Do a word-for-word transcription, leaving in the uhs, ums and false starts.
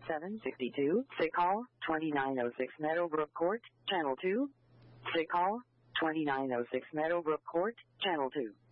seven sixty-two. Sick call twenty-nine oh six Meadowbrook Court, Channel two. Sick call twenty-nine oh six Meadowbrook Court, Channel two.